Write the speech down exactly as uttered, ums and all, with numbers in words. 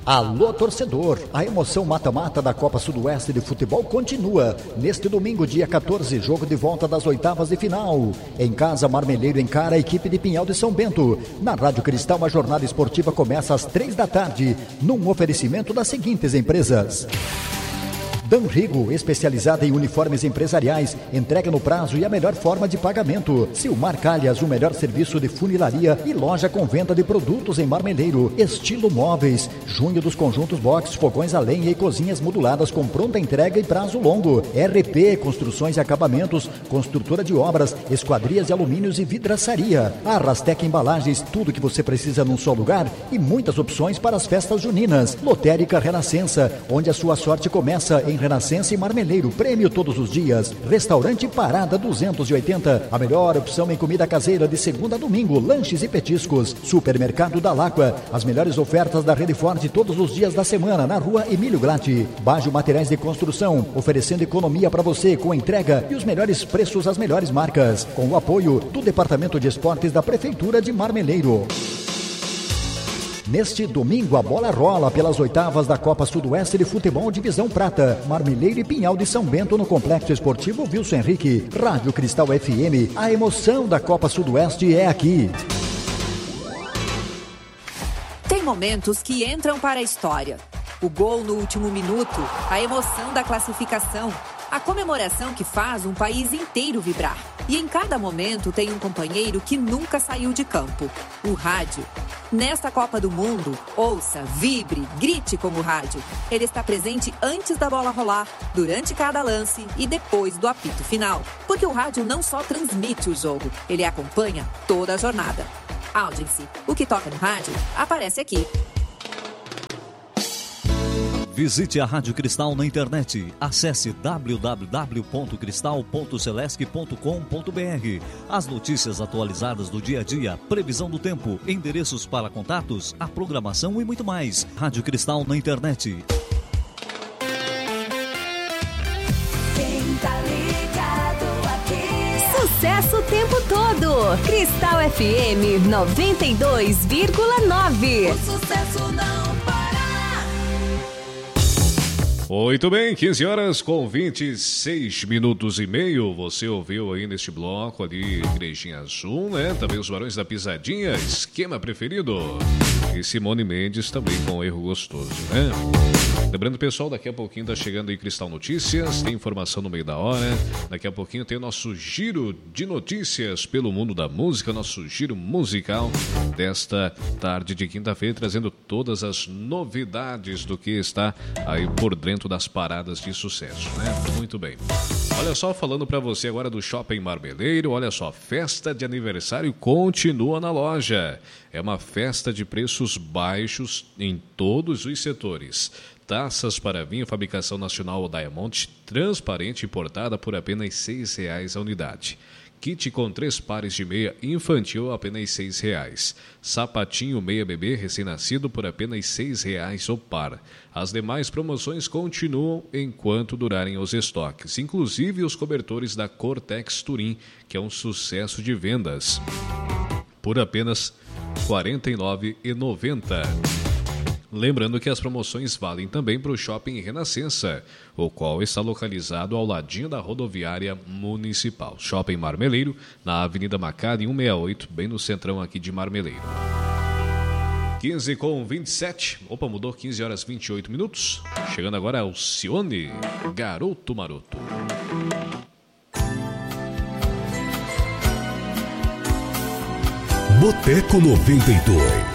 Alô, torcedor! A emoção mata-mata da Copa Sudoeste de Futebol continua. Neste domingo, dia quatorze, jogo de volta das oitavas de final. Em casa, Marmeleiro encara a equipe de Pinhal de São Bento. Na Rádio Cristal, a jornada esportiva começa às três da tarde, num oferecimento das seguintes empresas: Danrigo, especializada em uniformes empresariais, entrega no prazo e a melhor forma de pagamento. Silmar Calhas, o melhor serviço de funilaria e loja com venda de produtos em Marmeleiro. Estilo Móveis, junho dos conjuntos box, fogões a lenha e cozinhas moduladas com pronta entrega e prazo longo. R P, construções e acabamentos, construtora de obras, esquadrias de alumínios e vidraçaria. Arrastec Embalagens, tudo que você precisa num só lugar e muitas opções para as festas juninas. Lotérica Renascença, onde a sua sorte começa, em Renascença e Marmeleiro, prêmio todos os dias. Restaurante Parada duzentos e oitenta, a melhor opção em comida caseira de segunda a domingo, lanches e petiscos. Supermercado da Láqua, as melhores ofertas da Rede Forte todos os dias da semana, na rua Emílio Gratti. Bajo Materiais de Construção, oferecendo economia para você com entrega e os melhores preços às melhores marcas. Com o apoio do Departamento de Esportes da Prefeitura de Marmeleiro. Neste domingo, a bola rola pelas oitavas da Copa Sudoeste de Futebol Divisão Prata. Marmeleiro e Pinhal de São Bento no Complexo Esportivo Wilson Henrique. Rádio Cristal F M, a emoção da Copa Sudoeste é aqui. Tem momentos que entram para a história. O gol no último minuto, a emoção da classificação, a comemoração que faz um país inteiro vibrar. E em cada momento tem um companheiro que nunca saiu de campo, o rádio. Nesta Copa do Mundo, ouça, vibre, grite como o rádio. Ele está presente antes da bola rolar, durante cada lance e depois do apito final. Porque o rádio não só transmite o jogo, ele acompanha toda a jornada. Audience, o que toca no rádio, aparece aqui. Visite a Rádio Cristal na internet. Acesse w w w ponto cristal ponto celesc ponto com ponto b r. As notícias atualizadas do dia a dia, previsão do tempo, endereços para contatos, a programação e muito mais. Rádio Cristal na internet. Quem tá ligado aqui? Sucesso o tempo todo. Cristal F M noventa e dois vírgula nove. O sucesso não para. Muito bem, quinze horas com vinte e seis minutos e meio. Você ouviu aí neste bloco ali Igrejinha Azul, né? Também os Barões da Pisadinha, Esquema Preferido. E Simone Mendes também com Erro Gostoso, né? Lembrando, pessoal, daqui a pouquinho tá chegando aí Cristal Notícias, tem informação no meio da hora. Daqui a pouquinho tem o nosso giro de notícias pelo mundo da música, nosso giro musical desta tarde de quinta-feira, trazendo todas as novidades do que está aí por dentro das paradas de sucesso, né? Muito bem. Olha só, falando para você agora do Shopping Marmeleiro, olha só, festa de aniversário continua na loja. É uma festa de preços baixos em todos os setores. Taças para vinho, fabricação nacional Diamond, transparente, importada por apenas seis reais a unidade. Kit com três pares de meia infantil, apenas seis reais. Sapatinho meia bebê recém-nascido por apenas seis reais o par. As demais promoções continuam enquanto durarem os estoques, inclusive os cobertores da Cortex Turim, que é um sucesso de vendas, por apenas quarenta e nove reais e noventa centavos. Lembrando que as promoções valem também para o Shopping Renascença, o qual está localizado ao ladinho da rodoviária municipal. Shopping Marmeleiro, na Avenida Macari cento e sessenta e oito, bem no centrão aqui de Marmeleiro. quinze com vinte e sete, opa, mudou, quinze horas e vinte e oito minutos. Chegando agora Alcione, Garoto Maroto. Boteco noventa e dois.